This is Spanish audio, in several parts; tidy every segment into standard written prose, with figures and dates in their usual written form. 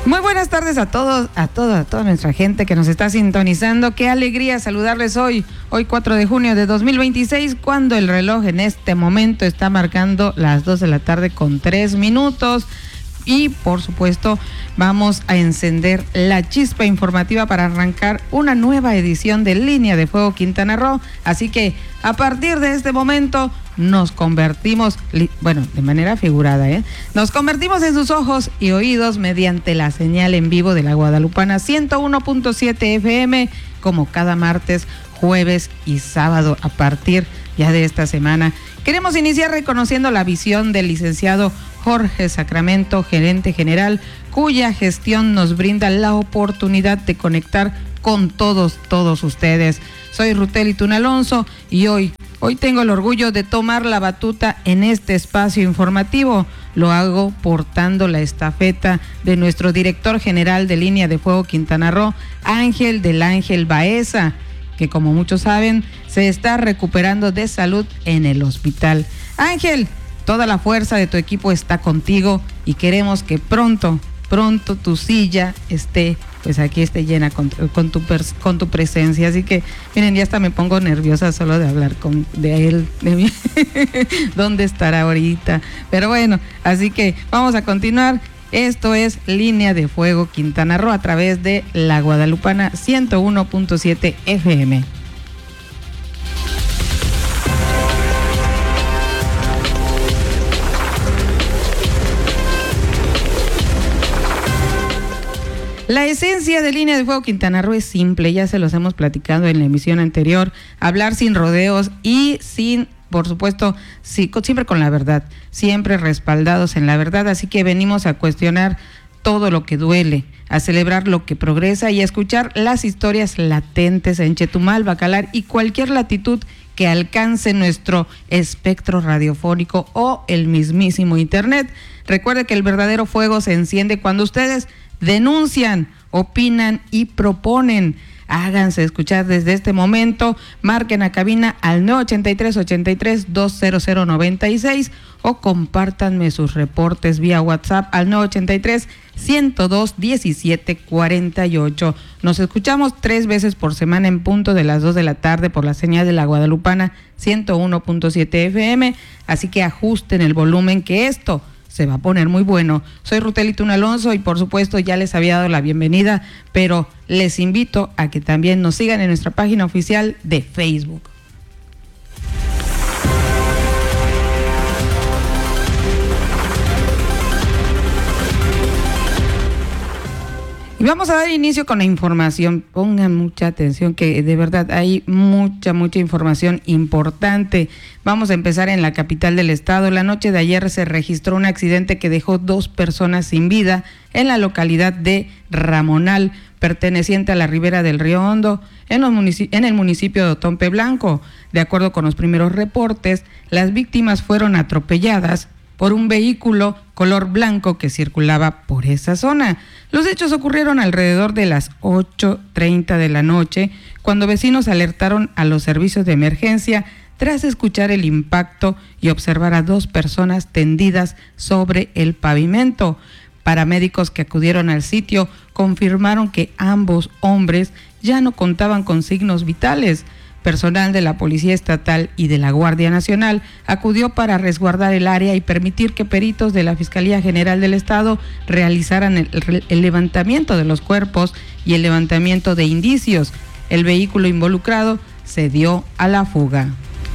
Muy buenas tardes a todos, a toda nuestra gente que nos está sintonizando. Qué alegría saludarles hoy 4 de junio de 2026, cuando el reloj en este momento está marcando las 2 de la tarde con 3 minutos. Y por supuesto vamos a encender la chispa informativa para arrancar una nueva edición de Línea de Fuego Quintana Roo. Así que a partir de este momento nos convertimos, de manera figurada, nos convertimos en sus ojos y oídos mediante la señal en vivo de la Guadalupana 101.7 FM, como cada martes, jueves y sábado a partir ya de esta semana. Queremos iniciar reconociendo la visión del licenciado Jorge Sacramento, gerente general, cuya gestión nos brinda la oportunidad de conectar con todos ustedes. Soy Rutely Tun Alonso y hoy tengo el orgullo de tomar la batuta en este espacio informativo. Lo hago portando la estafeta de nuestro director general de Línea de Fuego Quintana Roo, Ángel del Ángel Baeza, que como muchos saben, se está recuperando de salud en el hospital. Ángel, toda la fuerza de tu equipo está contigo y queremos que pronto tu silla esté llena con tu presencia. Así que, miren, ya hasta me pongo nerviosa solo de hablar de él, de mí. ¿Dónde estará ahorita? Pero bueno, así que vamos a continuar. Esto es Línea de Fuego Quintana Roo a través de la Guadalupana 101.7 FM. La esencia de Línea de Fuego Quintana Roo es simple, ya se los hemos platicado en la emisión anterior: hablar sin rodeos y por supuesto, sí, siempre con la verdad, siempre respaldados en la verdad. Así que venimos a cuestionar todo lo que duele, a celebrar lo que progresa y a escuchar las historias latentes en Chetumal, Bacalar y cualquier latitud que alcance nuestro espectro radiofónico o el mismísimo internet. Recuerde que el verdadero fuego se enciende cuando ustedes denuncian, opinan y proponen. Háganse escuchar desde este momento. Marquen a cabina al 983-83-20096 o compártanme sus reportes vía WhatsApp al 983-102-1748. Nos escuchamos 3 veces por semana en punto de las 2 de la tarde por la señal de la Guadalupana 101.7 FM. Así que ajusten el volumen, que esto se va a poner muy bueno. Soy Rutely Tun Alonso y por supuesto ya les había dado la bienvenida, pero les invito a que también nos sigan en nuestra página oficial de Facebook. Y vamos a dar inicio con la información. Pongan mucha atención, que de verdad hay mucha información importante. Vamos a empezar en la capital del estado. La noche de ayer se registró un accidente que dejó 2 personas sin vida en la localidad de Ramonal, perteneciente a la ribera del Río Hondo, en el municipio de Otompe Blanco. De acuerdo con los primeros reportes, las víctimas fueron atropelladas por un vehículo color blanco que circulaba por esa zona. Los hechos ocurrieron alrededor de las 8:30 de la noche, cuando vecinos alertaron a los servicios de emergencia tras escuchar el impacto y observar a 2 personas tendidas sobre el pavimento. Paramédicos que acudieron al sitio confirmaron que ambos hombres ya no contaban con signos vitales. Personal de la Policía Estatal y de la Guardia Nacional acudió para resguardar el área y permitir que peritos de la Fiscalía General del Estado realizaran el levantamiento de los cuerpos y el levantamiento de indicios. El vehículo involucrado se dio a la fuga.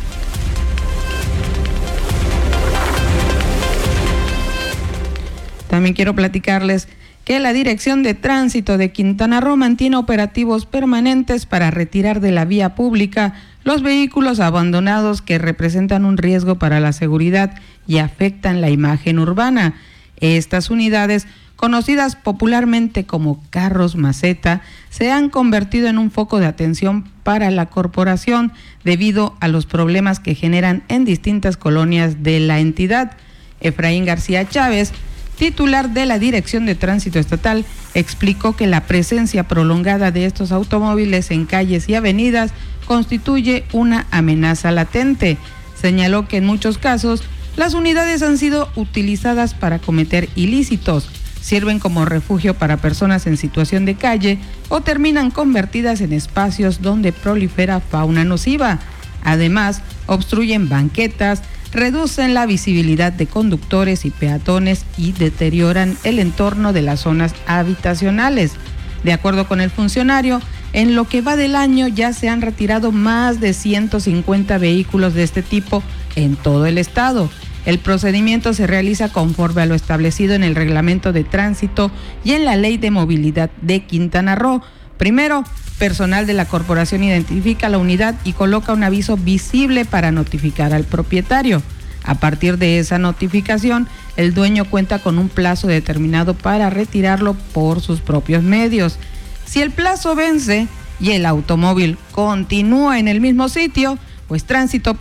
También quiero platicarles que la Dirección de Tránsito de Quintana Roo mantiene operativos permanentes para retirar de la vía pública los vehículos abandonados que representan un riesgo para la seguridad y afectan la imagen urbana. Estas unidades, conocidas popularmente como carros maceta, se han convertido en un foco de atención para la corporación debido a los problemas que generan en distintas colonias de la entidad. Efraín García Chávez, titular de la Dirección de Tránsito Estatal, explicó que la presencia prolongada de estos automóviles en calles y avenidas constituye una amenaza latente. Señaló que en muchos casos las unidades han sido utilizadas para cometer ilícitos. sirven como refugio para personas en situación de calle o terminan convertidas en espacios donde prolifera fauna nociva. Además, obstruyen banquetas, reducen la visibilidad de conductores y peatones y deterioran el entorno de las zonas habitacionales. De acuerdo con el funcionario, en lo que va del año ya se han retirado más de 150 vehículos de este tipo en todo el estado. El procedimiento se realiza conforme a lo establecido en el Reglamento de Tránsito y en la Ley de Movilidad de Quintana Roo. Primero, personal de la corporación identifica la unidad y coloca un aviso visible para notificar al propietario. A partir de esa notificación, el dueño cuenta con un plazo determinado para retirarlo por sus propios medios. Si el plazo vence y el automóvil continúa en el mismo sitio, pues Tránsito